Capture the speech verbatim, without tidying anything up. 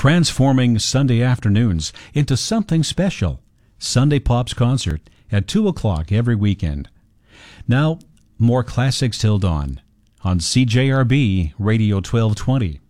transforming Sunday afternoons into something special. Sunday Pops Concert at two o'clock every weekend. Now, more classics till dawn on C J R B Radio twelve twenty.